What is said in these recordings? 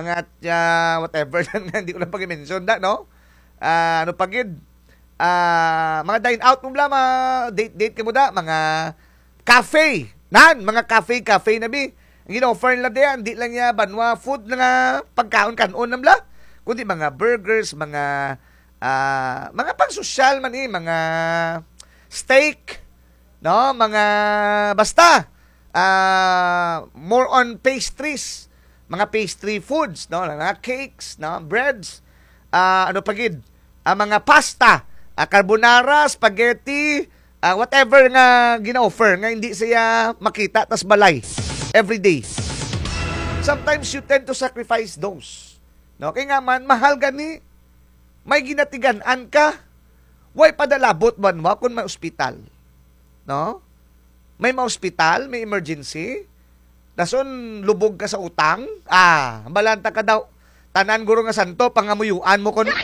mga whatever nga hindi ko na pag-mention da, no? Ano pagid? Mga dine out mo bla, mga date-date ka mo da, mga cafe. Mga cafe na bi. Ang gina-offer nila diyan, di lang ya banwa food nga pagkaon kanon na bla. Kundi mga burgers, mga pang-sosyal man mga steak, no? Mga basta more on pastries, mga pastry foods, no? Mga cakes, no? Breads, ano pagid? Mga pasta, carbonara, spaghetti, whatever nga gina-offer nga hindi siya makita tas balay every day. Sometimes you tend to sacrifice those. No, kaya nga man mahal gani. May ginatigan-an ka. Way padalabot man mo kung may ospital. No? May ma-ospital, may emergency. Dason lubog ka sa utang. Balanta ka daw. Tanan guro nga santo pangamuyuan mo kon.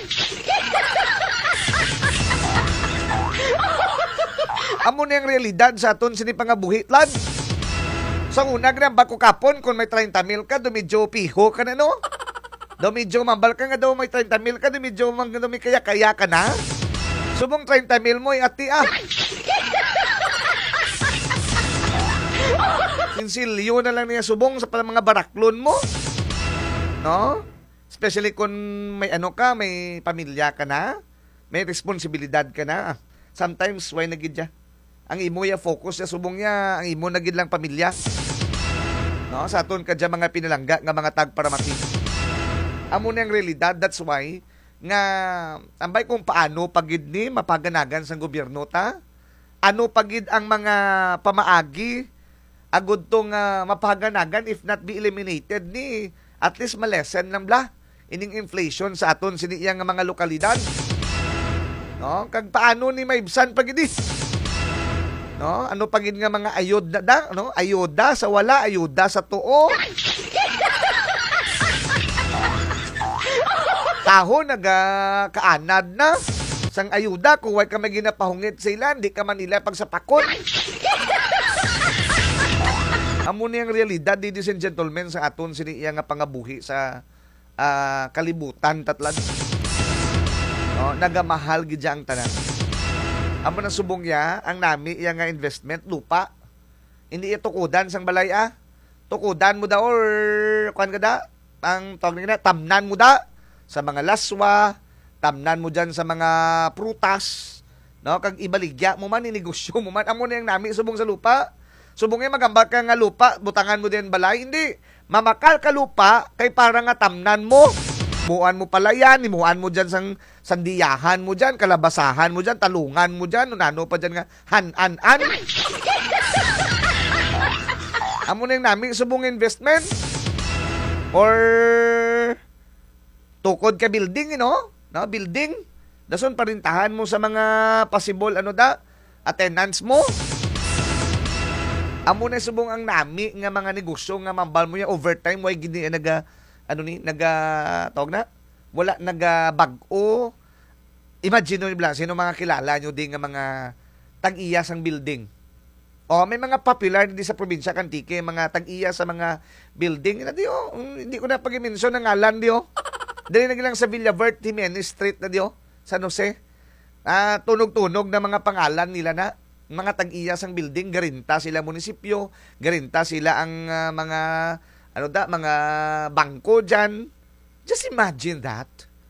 Amo na yung realidad sa aton sini pangabuhit lan. Sa una nga bako kapon kung may 30,000 ka, dumidyo piho ka na no. Dumidyo mambal ka nga daw may 30,000 ka, dumidyo kaya ka na. Subong 30,000 mo ati Sinsilyo na lang niya subong sa mga baraklon mo. No? Especially kung may may pamilya ka na, may responsibilidad ka na. Sometimes, why nagid ya? Ang imo ya focus ya subong ya, ang imo nagid lang pamilya. No? Sa aton ka dyan mga pinalangga nga mga tagparamati. Amo na yung realidad, that's why nga ambay kung paano pagid ni mapaganagan sa gobyerno ta. Ano pagid ang mga pamaagi agud tong mapaganagan if not be eliminated ni at least malesen lang bla ining inflation sa aton siniyang nga mga lokalidad. No, kag paano ni maibsan pagid ni? No, ano pagid nga mga ayuda no? Ayuda sa wala, ayuda sa tuo. Taho kaanad na sang ayuda kung way ka may ginapahungit sa ilan, di ka man nila pagsapakon. Amo niyang realidad, ladies and gentlemen, sa aton siniya nga pangabuhi sa kalibutan tatlan. No, nagamahal gid ang tanan. Amo na subong ya ang nami iya nga investment lupa. Hindi ito tukudan sang balay Tukudan mo da or kuan ka da? Ang tawag nila tamnan mo da sa mga laswa, tamnan mo dyan sa mga prutas, no? Kag ibaligya mo man, inegosyo mo man, amo na yung nami subong sa lupa. Subong yung magambak ka nga lupa, butangan mo din balay, hindi. Mamakal ka lupa, kay para nga tamnan mo. Muan mo pala yan, imuan mo dyan sang sandiyahan mo dyan, kalabasahan mo dyan, talungan mo dyan, nano pa dyan nga, han-an-an. Amo na yung nami subong investment. Or tukod ka building, no? Building. Dason parintahan mo sa mga possible attendance mo. Amo na subong ang nami nga mga negosyo nga mambal mo ya overtime way gid tawag na wala bag-o. Imagine nyo bla sino mga kilala nyo din nga mga tag-iya sang building. May mga popular din sa probinsya Kantike, mga tag-iya sa mga building. Hindi ko na pag-mention ng ngalan diyo. Dali na lang sa Villaverde Jimenez Street na diyo, San Jose. Tunog-tunog na mga pangalan nila na mga tag-iya sang building, garinta sila munisipyo, garinta sila ang mga mga bangko diyan. Just imagine that.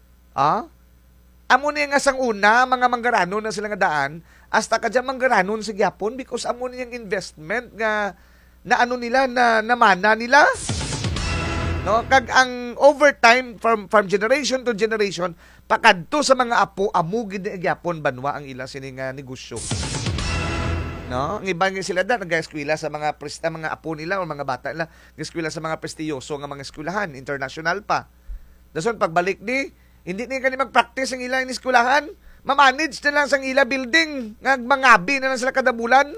Amo na nga sang una, mga manggaranon na sila nga daan, hasta ka dyan manggaranon sa gyapon because amo na yung investment nga na nila, na namana nila. No, kag ang overtime from generation to generation pakadto sa mga apo amo gid gyapon banwa ang ila sining negosyo. No, ang iba nga sila nag-eskwela sa mga mga apo nila o mga bata nila, nag-eskwela sa mga prestiyoso nga mga eskwelahan, international pa. Dason pagbalik hindi ni kani mag-practice ang ila eskwelahan, ma-manage na lang sang ila building, mangabi na lang sila kada bulan.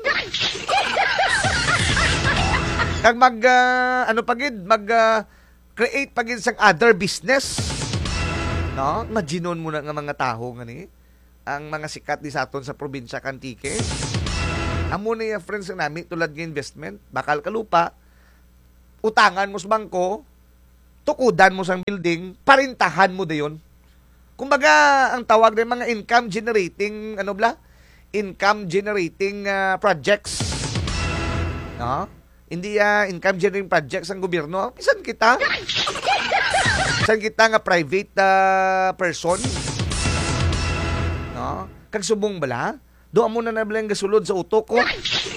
Kag create pagin sang other business. No? Imaginon mo na nga mga taho nga ni ang mga sikat di sa aton sa probinsya Kantike. Amo na yung friends nami tulad ng investment, bakal ka lupa, utangan mo sa bangko, tukudan mo sang building, parintahan mo dayon. Kumbaga, ang tawag ng mga income generating, income generating projects. No? Hindi income generating projects ang gobyerno. Isan kita? Isan kita nga private person? No? Kag subong bala? Doon mo na nabla yung gasulod sa utok ko.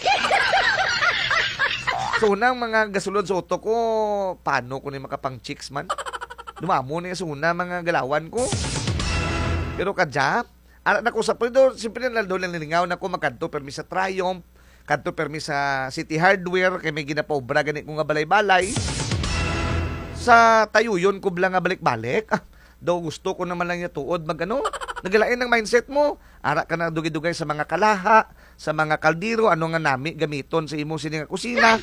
So, unang mga gasulod sa utok ko, paano ko na makapang chicks man? Dumamo na yung suna mga galawan ko. Pero kadya, anak na ko sa pwede, siyempre na doon lang nilingaw na ko magkanto permi sa Triumph, kanto permi sa City Hardware, kay may ginapobra ganit ko nga balay-balay. Sa tayuyon ko blang nga balik-balik. Daw gusto ko naman lang niya tuod nagalain ng mindset mo. Ara ka na dugay-dugay sa mga kalaha, sa mga kaldero, ano nga nami gamiton sa imong sining kusina.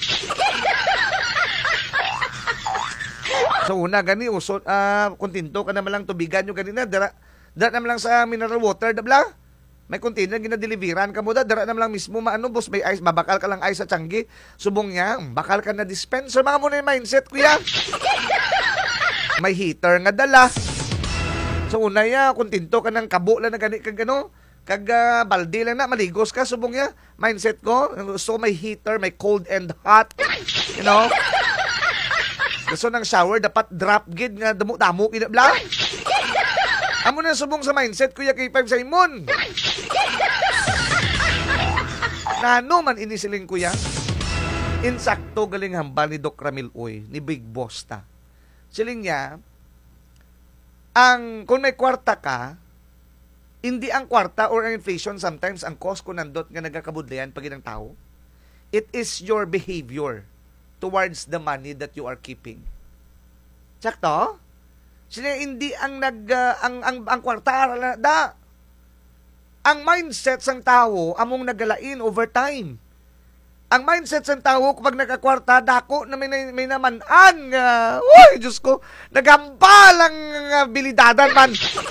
So una gani usod kontento ka naman lang tubigan nyo ganina dara naman lang sa mineral water dabla. May container ginadeliveran ka mo dara naman lang mismo boss may ice mabakal ka lang ice sa tiyanggi. Subong niya bakal ka na dispenser mga mo na yung mindset kuya. May heater nga dala. So una ya kontento ka ng kabo lang na gani kag balde lang na maligos ka subong niya. Mindset ko so may heater, may cold and hot. Gusto ng shower dapat drop gid nga damo-damo kinabla. Amo na subong sa mindset kuya kay 5 Simon. Nano man inisiling kuya. Insakto galing hambal ni Doc Ramil Uy, ni Big Boss ta. Siling niya, kung may kwarta ka, hindi ang kwarta or ang inflation sometimes ang cost ko nandot nga nagakabudlayan pag ng tao. It is your behavior towards the money that you are keeping. Sakto? Sila hindi ang ang kwarta da. Ang mindset sang tao among nagalain over time. Ang mindset sang tao kapag nagkakwarta dako na may naman-an nga. Uy, Diyos ko, nagambal ang bilidadan man.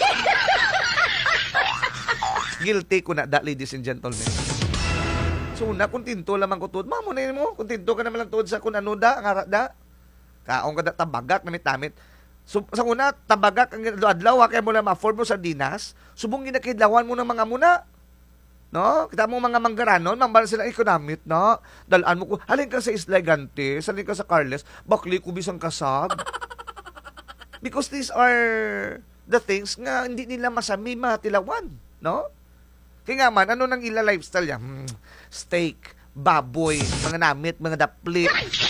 Guilty ko na da, ladies and gentlemen. So na kontento lamang ko tuod. Mamo na mo, kontento ka naman lang tuod sa kun ano da, ang ara da. Kaong ka da tabagak namit-namit. So, sa una, tabagak ang adlaw, kaya mo lang ma-afford mo sardinas, subong ginakidlawan mo ng mga muna. No? Kita mo mga manggaranon, mambala sila economic, no? Dalaan mo ko, halin ka sa Isla Gante, halin ka sa Carles, bakli ko bisang kasag. Because these are the things nga hindi nila masami matilawan, no? Kaya nga man, ano nang ila lifestyle niya? Steak, baboy, mga namit, mga daplit.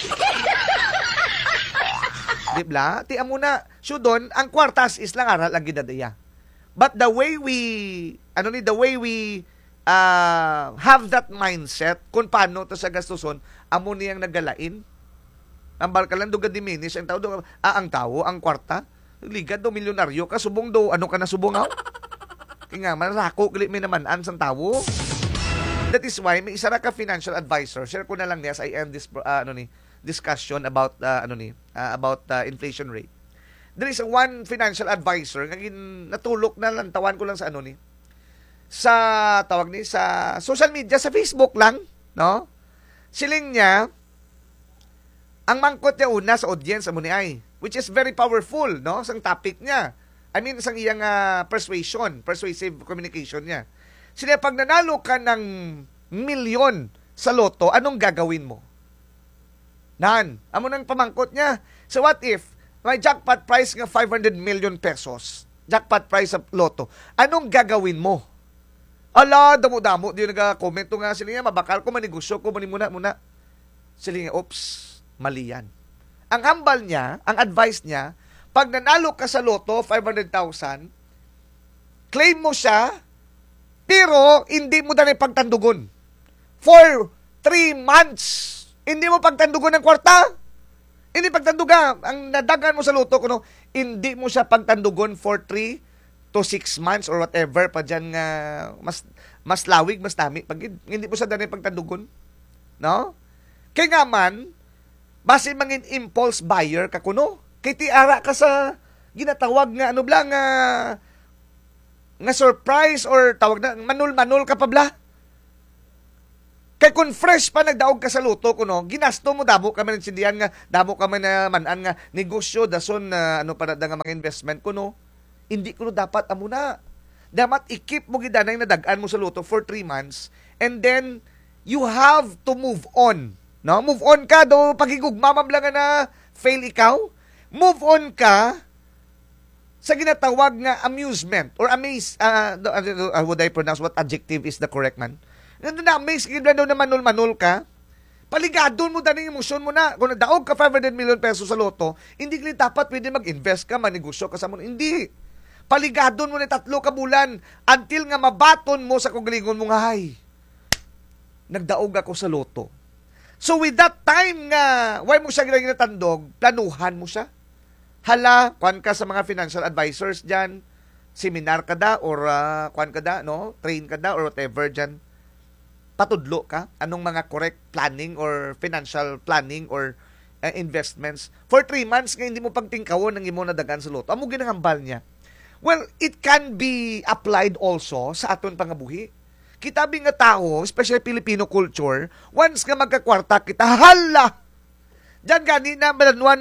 Dibla? Tiyan mo na. So doon, ang kwartas is lang aral ang ginadaya. But the way we have that mindset, kung paano to sa gastuson, amo niyang nagalain. Ang balka lang doon diminish, ang tao, ang kwarta, ligad do milyonaryo ka, subong do, ano ka na subongaw? Kaya nga, marako, may naman-an sang tao. That is why, may isa na ka financial advisor. Share ko na lang niya as I end this, discussion about inflation rate. There is one financial advisor nga natulok na lang tawan ko lang sa sa tawag ni sa social media sa Facebook lang, no? Siling niya ang mangkot niya una sa audience amo ni ay, which is very powerful, no? Sang topic niya. I mean sang iyang persuasive communication niya. Sila pag nanalo ka ng milyon sa loto, anong gagawin mo? Amo nang pamangkot niya. So what if may jackpot price nga 500 million pesos? Jackpot price sa loto. Anong gagawin mo? Ala, damo-damo. Di nag-comment nga sila niya, mabakal ko, manigusyo ko, muna. Sila niya, oops, mali yan. Ang hambal niya, ang advice niya, pag nanalo ka sa loto, 500,000, claim mo siya, pero hindi mo dali pagtandugon. For 3 months, hindi mo pagtandugan ng kwarta. Hindi pagtandugan. Ang nadagan mo sa luto, hindi mo siya pagtandugan for 3 to 6 months or whatever pa dyan nga mas lawig, mas dami. Pag hindi mo siya dali pagtandugan. No? Kaya nga man, base mangin impulse buyer ka kuno. Kaya tiara ka sa ginatawag nga nga surprise or tawag na manul-manul ka pa bla. Kay kung fresh pa nagdaog ka sa luto kuno, ginasto mo damo ka man sindihan nga, damo ka man na manan nga negosyo dason na ano para nga mga investment kuno. Hindi kuno dapat amo na. Dapat i-keep mo gidanay na dagan mo sa luto for 3 months and then you have to move on. No? Move on ka do pagigugma lang na fail ikaw. Move on ka sa ginatawag nga amusement or amaze would I pronounce what adjective is the correct man? Na-amaze ka daw na manul-manul ka. Paligadon mo daning emosyon mo na. Kung nadaog ka 500 million pesos sa loto, hindi ka dapat pwede mag-invest ka, manegosyo ka sa mundo. Hindi. Paligadon mo na 3 ka bulan until nga mabaton mo sa kagalingon mo nga, hay, nagdaog ako sa loto. So with that time nga, why mo siya ginatandog, planuhan mo siya. Hala, kuan ka sa mga financial advisors dyan, seminar ka da, or kuan ka da, no? Train ka da, or whatever dyan. Patudlo ka, anong mga correct planning or financial planning or investments. For 3 months nga hindi mo pagtingkawon ng imo na dagan sa loto. Amo ginahambal niya. Well, it can be applied also sa aton pangabuhi. Kitabi nga tao, especially Filipino culture, once nga magkakwarta kita, hala! Diyan gani na banwa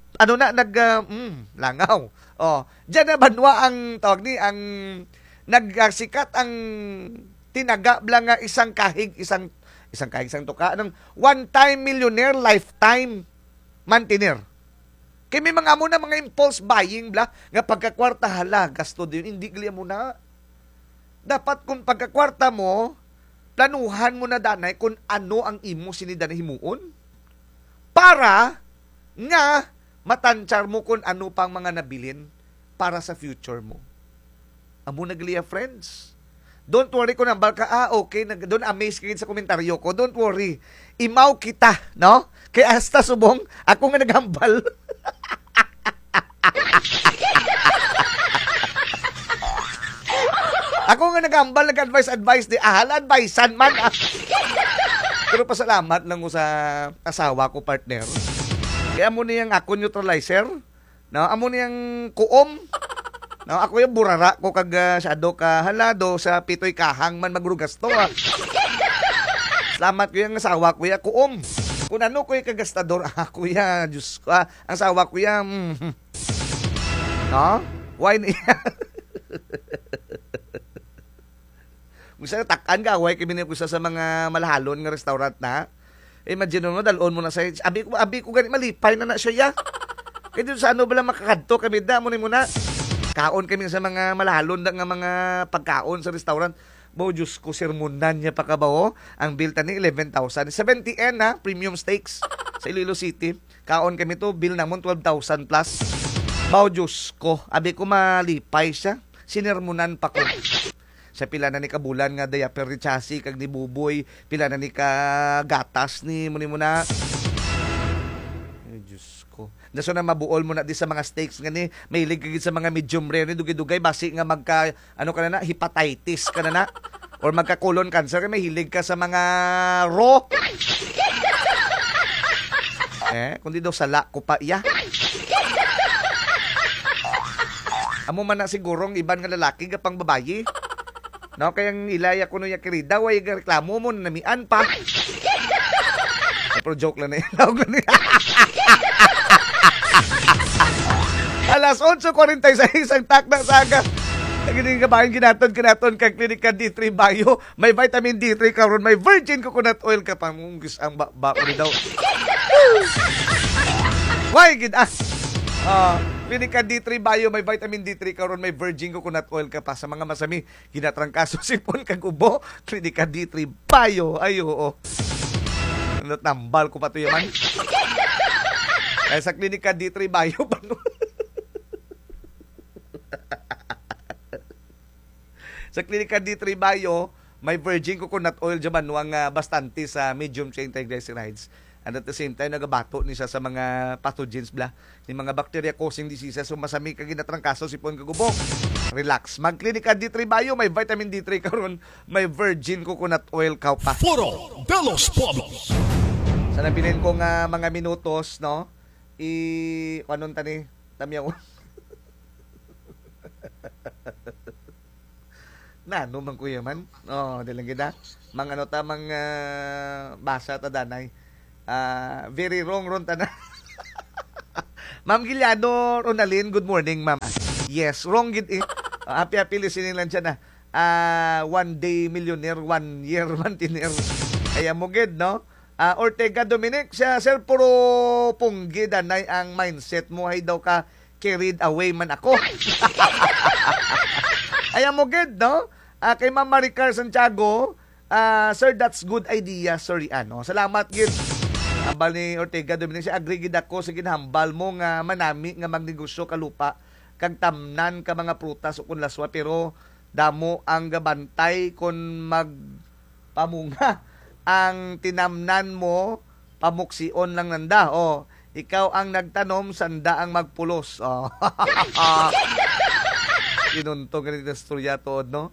langaw. Oh, diyan na banwa ang tawag ni ang nagsikat ang tinaga lang nga isang tuka ng one-time millionaire, lifetime mantiner. Kaya may mga mo na mga impulse buying bla nga pagkakwarta hala, gasto din, hindi gliya mo na. Dapat kung pagkakwarta mo, planuhan mo na danay kung ano ang imo sinida na himuon. Para nga matansyar mo kung ano pang mga nabilin para sa future mo. Amo na gliya, friends. Don't worry kung nambal ka, okay, doon amaze ka sa komentaryo ko. Don't worry. Imaw kita, no? Kaya hasta subong, ako nga naghambal. Ako nga naghambal, nag-advise di advicean man. Pero pasalamat lang ko sa asawa ko, partner. Kaya amo niyang ako neutralizer, no? Amo niyang kuom. No, ako yung burara ko kag shadow ka halado sa pitoy kahang man magrugasto. Salamat ko yung asawa ko ya kuom. Kung ano ko yung kagastador, kuya, Diyos ko, ang asawa ko yan, no? Why niya? Kung sa'yo, takan ka, why kami niya sa mga malahalon nga restaurant na, imagine mo, dalon mo na sa'yo, abi ko ganit, malipay na siya ya. Kaya dito sa ano ba lang makakadto kami, da, muna. Kaon kami sa mga malahalon nga mga pagkaon sa restaurant. Bo, Diyos ko, sermonan niya pa kabaho. Ang bill tani 11,000. 70N na, premium steaks sa Iloilo City. Kaon kami to, bill namon 12,000 plus. Bo, Diyos ko, abi ko malipay siya. Sinermonan pa ko. Sa pila na ni kabulan nga diaper ni Chassis kag ni Buboy, pila na ni kagatas ni muna. Ay, Diyos ko. Daso na mabuol mo na di sa mga steaks nga ni, may hilig sa mga medium rare ni dugay-dugay basi nga magka hepatitis ka na or magka colon cancer, may hilig ka sa mga raw. Kundi daw sala ko pa iya. Amo man na sigurong iban nga lalaki gapang babayi. No, kayang ilaya ko no ya kirida way reklamo mo namian pa. Pero joke lang na yun. Alas 8:46 ang takna sa aga. Naginig kabahin kinaton kag Clinica D3 Bio. May vitamin D3 karon, may virgin coconut oil ka pa. Mungis ang bako ni daw. Why gid Clinica D3 Bio, may vitamin D3 karon, may virgin coconut oil ka pa. Sa mga masami, ginatrangkaso sipon kag ubo. Clinica D3 Bio. Ay oo. Natambal ko pa to yaman. Kaya sa Clinica D3 Bio pa sa Clinica D3 Bio, may virgin coconut oil dyan ang bastante sa medium chain triglycerides. And at the same time, nagabato niya sa mga pathogens bla, ni mga bacteria causing diseases. So masami ka ginatrangkaso sipon kagubo. Relax. Mag Clinica D3 Bio, may vitamin D3 karon, may virgin coconut oil ka pa. Foro de los Pueblos. Sa nabilin ko nga mga minutos, no? Panon tani? Tamyaw. Na, ano man kuya man? Oh, dilang kita. Mang ano ta, mang basa ta danay. Very wrong ron ta na. Ma'am Gilyano Ronalyn, good morning, ma'am. Yes, wrong gid eh. Happy listening lang siya na. One day millionaire, 1 year mantiner. Kaya mo gid, no? Ortega Dominic, siya, sir, puro punggi danay ang mindset mo. Hay daw ka carried away man ako. Ayan mo gid, no? Kay Ma'am Maricar Santiago, sir, that's good idea. Sorry, ano. Salamat gid. Hambal ni Ortega Dominic, siya agree gid ako sa ginhambal mo nga manami nga magnegosyo ka lupa kag tamnan ka mga prutas o kun laswa, pero damo ang gabantay kun magpamunga ang tinamnan mo pamuksion lang nanda. Ikaw ang nagtanom, sanda ang magpulos. Kinuntong ganito storya to, no?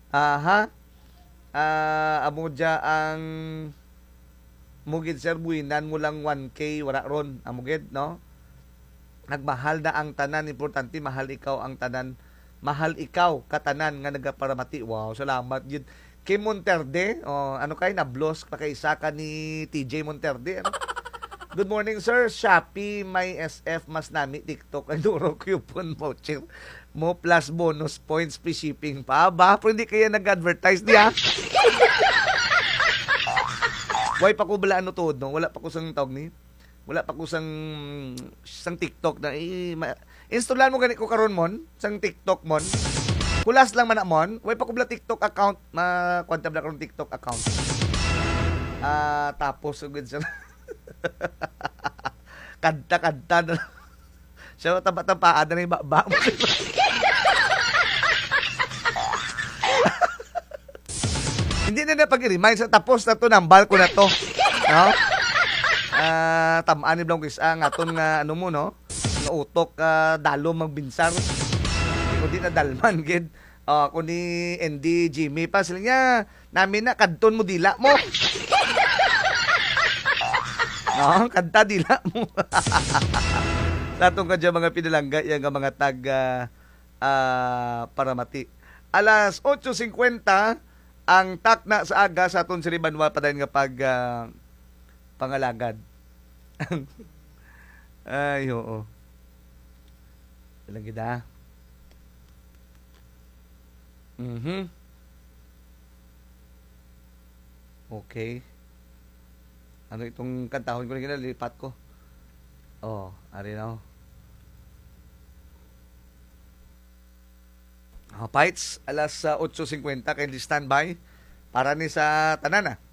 Amo dya ang mugid sir, buwinan mo lang 1K, wala ron. Amugid, no? Nagmahal na ang tanan, importante, mahal ikaw ang tanan. Mahal ikaw, katanan, nga nagaparamati. Wow, salamat yun. Kim Monterde, ano kayo, na-bloss pa kay isa ka ni TJ Monterde. Ano? Good morning, sir. Shopee, may SF, mas nami, TikTok, ang duro, coupon voucher mo, plus bonus points, free shipping pa. Ba, pero hindi kaya nag-advertise niya. Why pa ko bala ano to, no? Wala pa ko sang tawag ni. Wala pa ko sang TikTok na installan mo ganit ko karon mon sang TikTok mon. Kulas lang man na mon. Why pa ko bala TikTok account, kwanta bala karon TikTok account. Tapos ugod sa kadta na. Siya taba-tabaan na yung baba mo. Hindi na pag-remind sa tapos na to, nambal ko na to. No? Tamaan ni Blanc Isa, nga ton nga ano mo, no? Nga utok, dalo magbinsar. Kundi na dalman, gid. Kundi ND, Jimmy pa. Sila nga, namin na, kadton mo dila mo. No? Kanta dila mo. Latong ka dyan mga pinalangga, yung mga tag paramati. Alas 8:50, ang takna sa aga sa aton Sri Banwa pa dahil nga pangalagad. Ay, oo. Ilang kita. Okay. Ano itong kantahon ko na lipat ko? Ari na. Pites, alas 8:50 kay standby para ni sa tanana.